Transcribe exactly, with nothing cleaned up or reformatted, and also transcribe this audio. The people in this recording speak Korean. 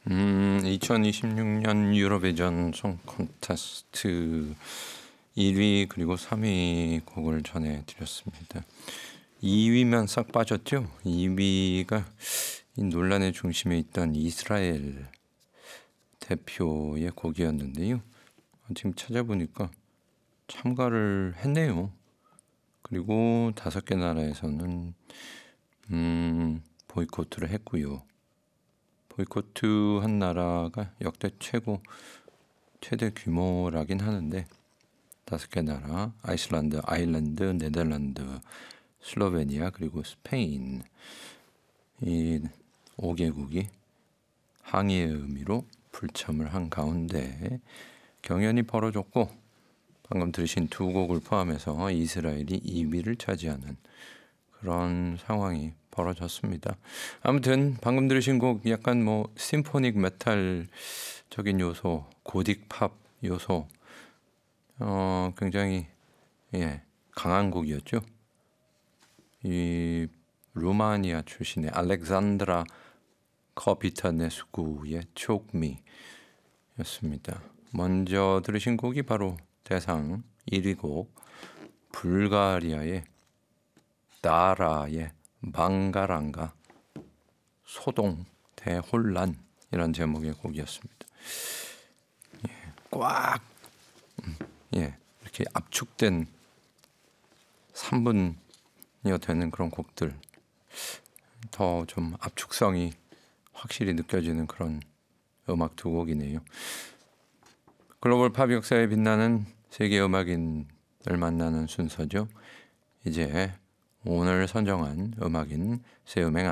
음, 이천이십육 년 유로비전 송 콘테스트 일 위 그리고 삼 위 곡을 전해드렸습니다. 이 위면 싹 빠졌죠. 이 위가 이 논란의 중심에 있던 이스라엘 대표의 곡이었는데요. 지금 찾아보니까 참가를 했네요. 그리고 다섯 개 나라에서는 음, 보이콧을 했고요. 보이콧 한 나라가 역대 최고 최대 규모라긴 하는데 다섯 개 나라 아이슬란드, 아일랜드, 네덜란드, 슬로베니아 그리고 스페인 이 오 개국이 항의의 의미로 불참을 한 가운데 경연이 벌어졌고 방금 들으신 두 곡을 포함해서 이스라엘이 이 위를 차지하는 그런 상황이 벌어졌습니다. 아무튼 방금 들으신 곡 약간 뭐 심포닉 메탈적인 요소, 고딕 팝 요소 어, 굉장히 예, 강한 곡이었죠. 이 루마니아 출신의 알렉산드라 커비타네스쿠의 촉미였습니다. 먼저 들으신 곡이 바로 대상 일 위 곡 불가리아의 나라의 망가랑가 소동 대혼란 이런 제목의 곡이었습니다. 예, 꽉 음, 예, 이렇게 압축된 삼 분여 되는 그런 곡들 더 좀 압축성이 확실히 느껴지는 그런 음악 두 곡이네요. 글로벌 팝 역사에 빛나는 세계 음악인을 만나는 순서죠. 이제 오늘 선정한 음악인 새 음행